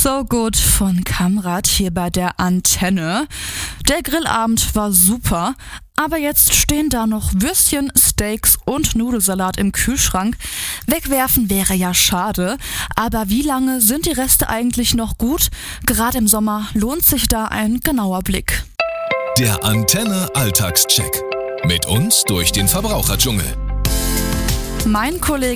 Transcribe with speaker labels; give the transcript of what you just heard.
Speaker 1: So Good von Kamrat hier bei der Antenne. Der Grillabend war super, aber jetzt stehen da noch Würstchen, Steaks und Nudelsalat im Kühlschrank. Wegwerfen wäre ja schade, aber wie lange sind die Reste eigentlich noch gut? Gerade im Sommer lohnt sich da ein genauer Blick.
Speaker 2: Der Antenne Alltagscheck. Mit uns durch den Verbraucherdschungel.
Speaker 1: Mein Kollege